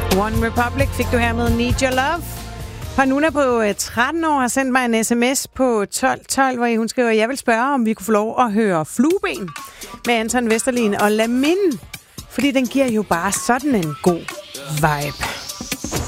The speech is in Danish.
One Republic fik du her med Need Your Love. Panuna på 13 år har sendt mig en sms på 1212, hvor hun skriver, jeg vil spørge, om vi kunne få lov at høre Flueben med Anton Vesterlin og Lamin, fordi den giver jo bare sådan en god vibe.